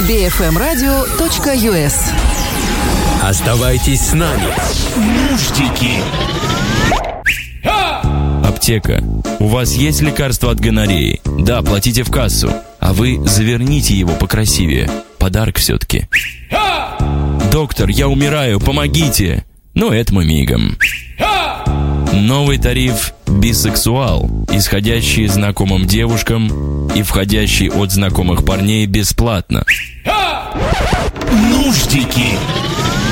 bfmradio.us. Оставайтесь с нами. Нуждики. Аптека. У вас есть лекарство от гонореи? Да, платите в кассу. А вы заверните его покрасивее. Подарок все-таки. Доктор, я умираю, помогите. Ну, это мы мигом. Новый тариф «Бисексуал», исходящий знакомым девушкам и входящий от знакомых парней бесплатно. Нуждики.